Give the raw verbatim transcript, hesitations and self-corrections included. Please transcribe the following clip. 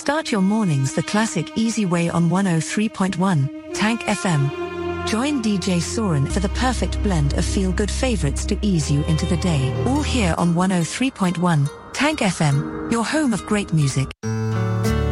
Start your mornings the classic easy way on one oh three point one, Tank F M. Join D J Soren for the perfect blend of feel-good favorites to ease you into the day. All here on one oh three point one, Tank F M, your home of great music.